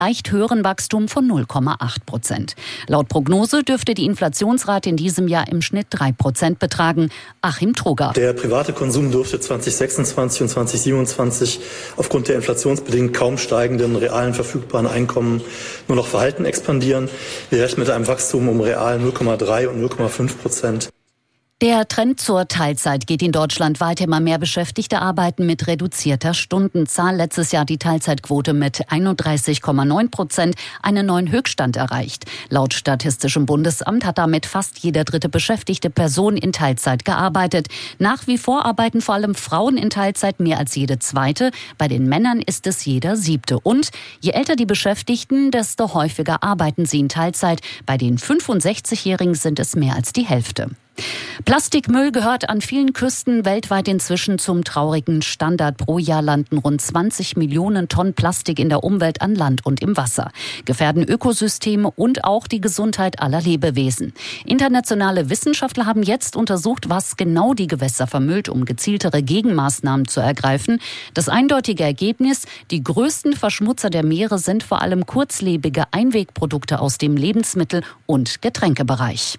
leicht höheren Wachstum von 0,8%. Laut Prognose dürfte die Inflationsrate in diesem Jahr im Schnitt 3% betragen. Achim Trugger. Der private Konsum dürfte 2026 und 2027 aufgrund der inflationsbedingt kaum steigenden realen verfügbaren Einkommen nur noch verhalten expandieren. Wir rechnen mit einem Wachstum um real 0,3 und 0,5%. Der Trend zur Teilzeit geht in Deutschland weiter. Immer mehr Beschäftigte arbeiten mit reduzierter Stundenzahl. Letztes Jahr die Teilzeitquote mit 31,9% einen neuen Höchststand erreicht. Laut Statistischem Bundesamt hat damit fast jede dritte beschäftigte Person in Teilzeit gearbeitet. Nach wie vor arbeiten vor allem Frauen in Teilzeit mehr als jede zweite. Bei den Männern ist es jeder siebte. Und je älter die Beschäftigten, desto häufiger arbeiten sie in Teilzeit. Bei den 65-Jährigen sind es mehr als die Hälfte. Plastikmüll gehört an vielen Küsten weltweit inzwischen zum traurigen Standard. Pro Jahr landen rund 20 Millionen Tonnen Plastik in der Umwelt an Land und im Wasser, gefährden Ökosysteme und auch die Gesundheit aller Lebewesen. Internationale Wissenschaftler haben jetzt untersucht, was genau die Gewässer vermüllt, um gezieltere Gegenmaßnahmen zu ergreifen. Das eindeutige Ergebnis: die größten Verschmutzer der Meere sind vor allem kurzlebige Einwegprodukte aus dem Lebensmittel- und Getränkebereich.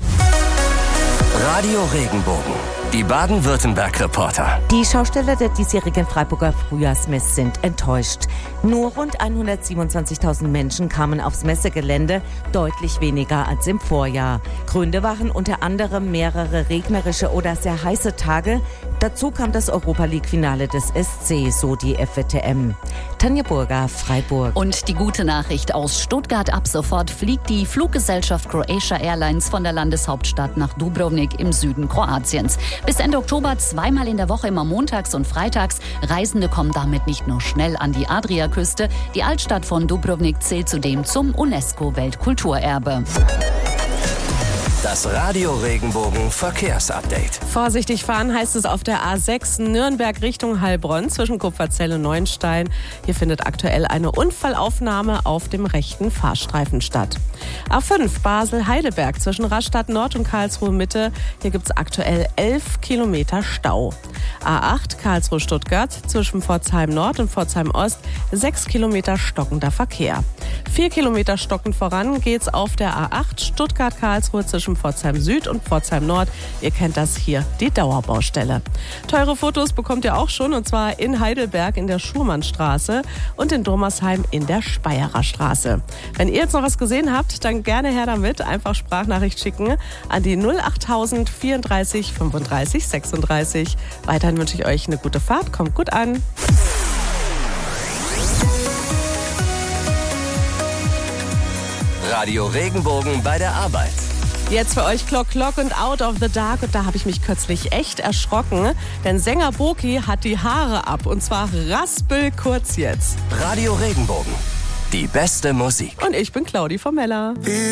Radio Regenbogen, die Baden-Württemberg-Reporter. Die Schausteller der diesjährigen Freiburger Frühjahrsmesse sind enttäuscht. Nur rund 127.000 Menschen kamen aufs Messegelände, deutlich weniger als im Vorjahr. Gründe waren unter anderem mehrere regnerische oder sehr heiße Tage. Dazu kam das Europa-League-Finale des SC, so die FWTM. Tanja Burger, Freiburg. Und die gute Nachricht aus Stuttgart: ab sofort fliegt die Fluggesellschaft Croatia Airlines von der Landeshauptstadt nach Dubrovnik im Süden Kroatiens. Bis Ende Oktober zweimal in der Woche, immer montags und freitags. Reisende kommen damit nicht nur schnell an die Adriaküste. Die Altstadt von Dubrovnik zählt zudem zum UNESCO-Weltkulturerbe. Das Radio Regenbogen Verkehrsupdate. Vorsichtig fahren heißt es auf der A6 Nürnberg Richtung Heilbronn zwischen Kupferzell und Neuenstein. Hier findet aktuell eine Unfallaufnahme auf dem rechten Fahrstreifen statt. A5 Basel-Heidelberg zwischen Rastatt Nord und Karlsruhe Mitte. Hier gibt es aktuell 11 Kilometer Stau. A8 Karlsruhe-Stuttgart zwischen Pforzheim Nord und Pforzheim Ost 6 Kilometer stockender Verkehr. 4 Kilometer stockend voran geht's auf der A8 Stuttgart-Karlsruhe zwischen Pforzheim Süd und Pforzheim Nord. Ihr kennt das hier, die Dauerbaustelle. Teure Fotos bekommt ihr auch schon, und zwar in Heidelberg in der Schurmannstraße und in Dormersheim in der Speyerer Straße. Wenn ihr jetzt noch was gesehen habt, dann gerne her damit. Einfach Sprachnachricht schicken an die 08000 34 35 36. Weiterhin wünsche ich euch eine gute Fahrt. Kommt gut an. Radio Regenbogen bei der Arbeit. Jetzt für euch Clock und Out of the Dark. Und da habe ich mich kürzlich echt erschrocken. Denn Sänger Boki hat die Haare ab. Und zwar raspelkurz jetzt. Radio Regenbogen, die beste Musik. Und ich bin Claudi Formella.